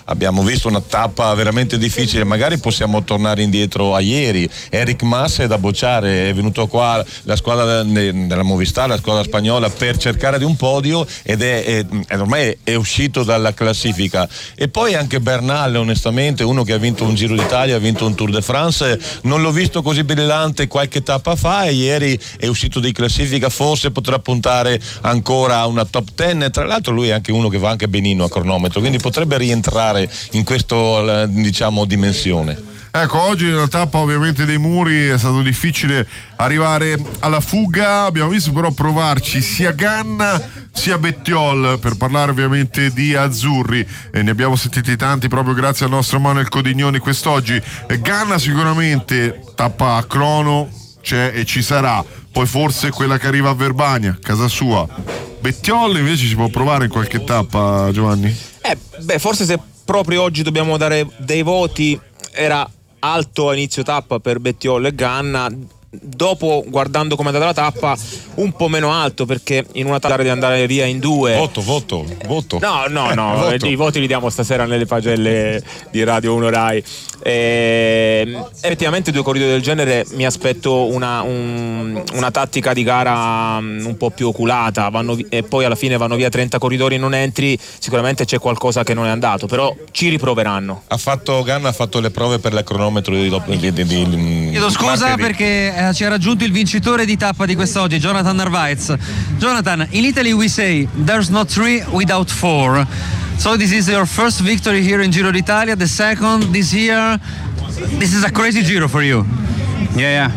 abbiamo visto una tappa veramente difficile, magari possiamo tornare indietro a ieri. Enric Mas è da bocciare, è venuto qua la squadra della Movistar, la squadra spagnola, per cercare di un podio ed è ormai è uscito dalla classifica. E poi anche Bernal, onestamente, uno che ha vinto un Giro d'Italia, ha vinto un Tour de France, non l'ho visto così brillante qualche tappa fa e ieri è uscito di classifica, forse potrà puntare ancora a una top 10. Tra l'altro lui è anche uno che va anche benino a cronometro, quindi potrebbe rientrare in questa, diciamo, dimensione. Ecco, oggi nella tappa ovviamente dei muri è stato difficile arrivare alla fuga, abbiamo visto però provarci sia Ganna sia Bettiol, per parlare ovviamente di azzurri, e ne abbiamo sentiti tanti proprio grazie al nostro Manuel Codignoni quest'oggi. Ganna sicuramente tappa a crono c'è e ci sarà, poi forse quella che arriva a Verbania, casa sua. Bettiol invece si può provare in qualche tappa, Giovanni? Forse se proprio oggi dobbiamo dare dei voti, era alto a inizio tappa per Bettiol e Ganna. Dopo, guardando come è andata la tappa, un po' meno alto, perché in una tappa di andare via in due. Voto. No, Voto. I voti li diamo stasera nelle pagelle di Radio 1 Rai. Effettivamente due corridori del genere mi aspetto una tattica di gara un po' più oculata, e poi alla fine vanno via 30 corridori non entry, sicuramente c'è qualcosa che non è andato, però ci riproveranno. Ganna ha fatto le prove per la cronometro di chiedo scusa perché ci ha raggiunto il vincitore di tappa di quest'oggi, Jonathan Narvaez. Jonathan, in Italy we say there's no three without four. So this is your first victory here in Giro d'Italia, the second this year. This is a crazy Giro for you. Yeah.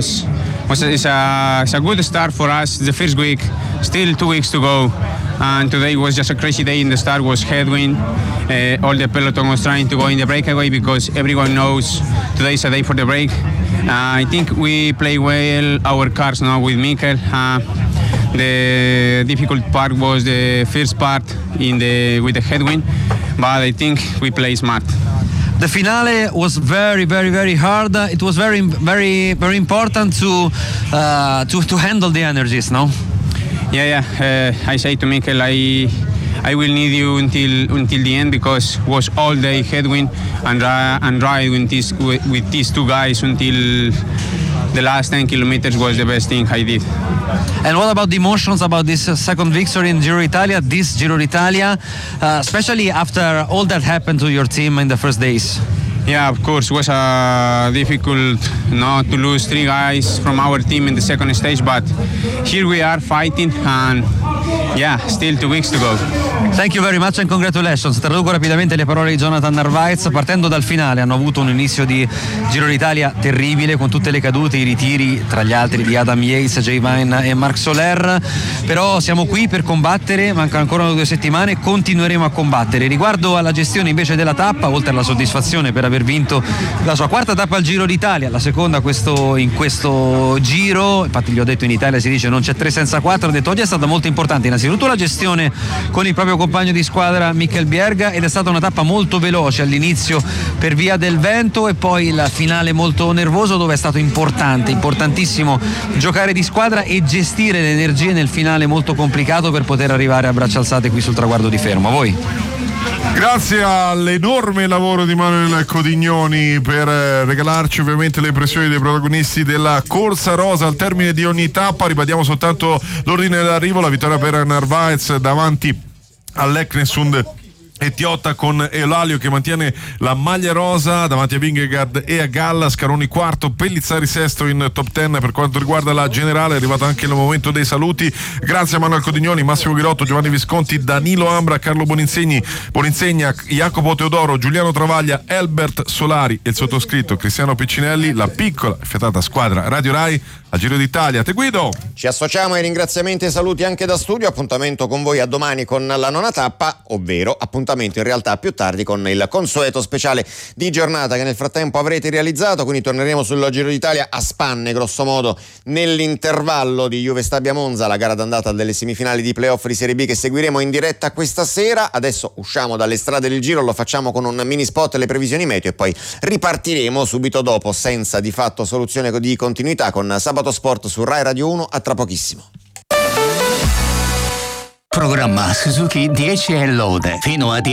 It's a good start for us. The first week, still 2 weeks to go. And today was just a crazy day. In the start was headwind. All the peloton was trying to go in the breakaway because everyone knows today is a day for the break. I think we play well our cars now with Mikel. The difficult part was the first part with the headwind, but I think we play smart. The finale was very, very, very hard. It was very, very, very important to handle the energies, no? Yeah. I say to Mikel, I will need you until the end, because was all day headwind and ride with these two guys until the last 10 kilometers was the best thing I did. And what about the emotions about this second victory in Giro d'Italia, especially after all that happened to your team in the first days? Yeah, of course, it was difficult not to lose 3 guys from our team in the second stage, but here we are fighting, and yeah, still 2 weeks to go. Thank you very much and congratulations. Traduco rapidamente le parole di Jonathan Narvaez. Partendo dal finale hanno avuto un inizio di Giro d'Italia terribile, con tutte le cadute, i ritiri, tra gli altri di Adam Yates, Jay Vine e Marc Soler, però siamo qui per combattere, mancano ancora 2 settimane, continueremo a combattere. Riguardo alla gestione invece della tappa, oltre alla soddisfazione per aver vinto la sua 4ª tappa al Giro d'Italia, la seconda in questo Giro, infatti gli ho detto in Italia si dice non c'è 3 senza 4, ho detto oggi è stata molto importante innanzitutto la gestione con il proprio compagno di squadra Mikel Bjerga, ed è stata una tappa molto veloce all'inizio per via del vento, e poi il finale molto nervoso, dove è stato importantissimo giocare di squadra e gestire le energie nel finale molto complicato per poter arrivare a braccia alzate qui sul traguardo di Fermo. A voi. Grazie all'enorme lavoro di Manuel Codignoni per regalarci ovviamente le impressioni dei protagonisti della corsa rosa. Al termine di ogni tappa ribadiamo soltanto l'ordine dell'arrivo: la vittoria per Narvaez davanti all'Eknesund Etiotta, con Eulalio che mantiene la maglia rosa davanti a Vingegaard e a Galla, Scaroni quarto, Pellizzari sesto in top 10. Per quanto riguarda la generale è arrivato anche il momento dei saluti. Grazie a Manuel Codignoni, Massimo Ghirotto, Giovanni Visconti, Danilo Ambra, Carlo Boninsegna, Jacopo Teodoro, Giuliano Travaglia, Elbert Solari e il sottoscritto Cristiano Piccinelli, la piccola e fiatata squadra Radio Rai a Giro d'Italia. Te Guido. Ci associamo ai ringraziamenti e saluti anche da studio. Appuntamento con voi a domani con la 9ª tappa, ovvero appuntamento in realtà più tardi con il consueto speciale di giornata che nel frattempo avrete realizzato, quindi torneremo sul Giro d'Italia a spanne grosso modo nell'intervallo di Juve Stabia Monza, la gara d'andata delle semifinali di playoff di Serie B che seguiremo in diretta questa sera. Adesso usciamo dalle strade del Giro, lo facciamo con un mini spot e le previsioni meteo e poi ripartiremo subito dopo senza di fatto soluzione di continuità con Sabato Sport su Rai Radio 1. A tra pochissimo. Programma Suzuki 10 e lode fino a